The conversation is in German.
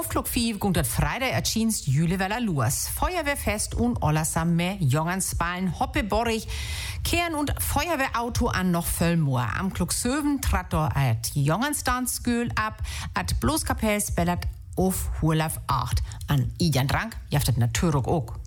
Auf Klok 5 kommt das Freitag erschien Jüleweller Luas. Feuerwehrfest und allesamt mehr Jongenspalen, Hoppeborrig, Kehren und Feuerwehrauto an noch Völlmoor. Am Klok 7 trat da at Jongensdanskühl ab, at Bloßkapell spellert auf Hurlaf 8. An Ijan Drank jaftet natürlich auch.